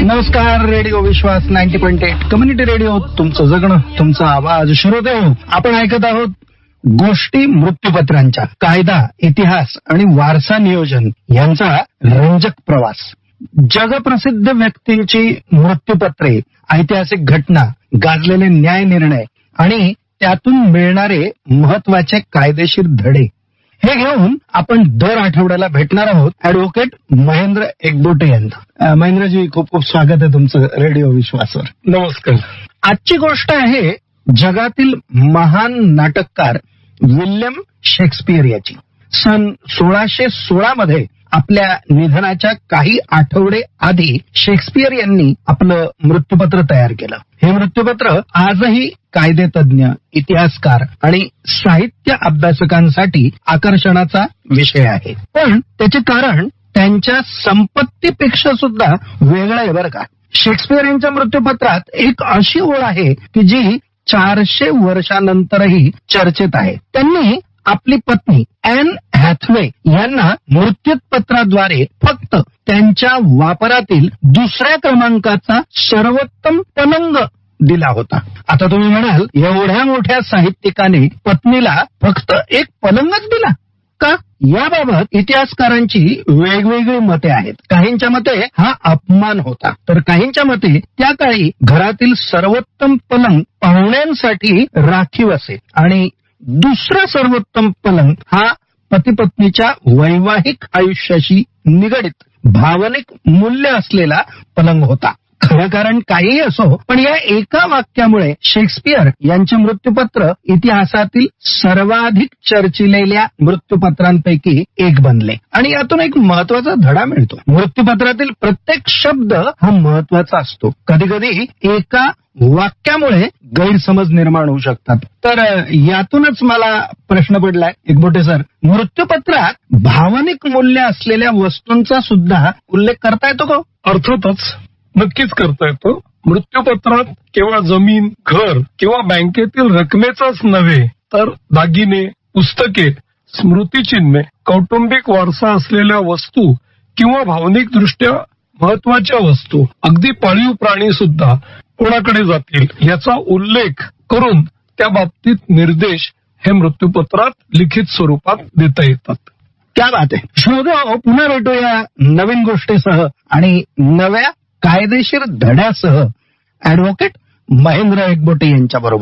नमस्कार. रेडिओ विश्वास 90.8 community radio, तुमचं जगणं, तुमचा आवाज. श्रोते हो, आपण ऐकत आहोत गोष्टी मृत्यूपत्रांच्या. कायदा, इतिहास आणि वारसा नियोजन यांचा रंजक प्रवास. जगप्रसिद्ध व्यक्तींची मृत्यूपत्रे, ऐतिहासिक घटना, गाजलेले न्याय निर्णय आणि त्यातून मिळणारे महत्वाचे कायदेशीर धडे, हे घेऊन आपण दर आठवड्याला भेटणार आहोत ऍडव्होकेट महेंद्र एकबोटे यांना. महेंद्रजी, खूप खूप स्वागत आहे तुमचं रेडिओ विश्वासवर. नमस्कार. आजची गोष्ट आहे जगातील महान नाटककार विल्यम शेक्सपियर याची. सन 1616 मध्ये आपल्या निधनाच्या काही आठवडे आधी शेक्सपियर यांनी आपलं मृत्यूपत्र तयार केलं. हे मृत्यूपत्र आजही कायदेतज्ञ, इतिहासकार आणि साहित्य अभ्यासकांसाठी आकर्षणाचा विषय आहे. पण त्याचे कारण त्यांच्या संपत्तीपेक्षा सुद्धा वेगळं आहे बरं का. शेक्सपियर यांच्या मृत्यूपत्रात एक अशी ओळ आहे की जी 400 वर्षानंतरही चर्चेत आहे. त्यांनी आपली पत्नी ॲन हॅथवे यांना मृत्यूपत्राद्वारे फक्त त्यांच्या वापरातील दुसऱ्या क्रमांकाचा सर्वोत्तम पलंग दिला होता. आता तुम्ही म्हणाल, एवढ्या मोठ्या साहित्यिकाने पत्नीला फक्त एक पलंगच दिला का? याबाबत इतिहासकारांची वेगवेगळी मते आहेत. काहींच्या मते हा अपमान होता, तर काहींच्या मते त्या काळी घरातील सर्वोत्तम पलंग पाहुण्यांसाठी राखीव असे आणि दुसरा सर्वोत्तम पलंग हा पती पत्नीच्या वैवाहिक आयुष्याशी निगडित भावनिक मूल्य असलेला पलंग होता. खरं कारण काहीही असो, पण या एका वाक्यामुळे शेक्सपियर यांचे मृत्यूपत्र इतिहासातील सर्वाधिक चर्चिलेल्या मृत्यूपत्रांपैकी एक बनले. आणि यातून एक महत्वाचा धडा मिळतो. मृत्यूपत्रातील प्रत्येक शब्द हा महत्वाचा असतो. कधी कधी एका वाक्यामुळे गैरसमज निर्माण होऊ शकतात. तर यातूनच मला प्रश्न पडलाय, एकबोटे सर, मृत्यूपत्रात भावनिक मूल्य असलेल्या वस्तूंचा सुद्धा उल्लेख करता येतो का? अर्थातच, नक्कीच करता येतो. मृत्यूपत्रात केवळ जमीन, घर किंवा बँकेतील रकमेचाच नव्हे, तर दागिने, पुस्तके, स्मृतिचिन्हे, कौटुंबिक वारसा असलेल्या वस्तू किंवा भावनिक दृष्ट्या महत्वाच्या वस्तू, अगदी पाळीव प्राणी सुद्धा कोणाकडे जातील याचा उल्लेख करून त्या बाबतीत निर्देश हे मृत्यूपत्रात लिखित स्वरूपात देता येतात. क्या बात आहे. श्रोतो, पुन्हा भेटूया नवीन गोष्टीसह आणि नव्या कायदेशीर धड्यासह ऍडव्होकेट महेंद्र एकबोटे यांच्या बरोबर.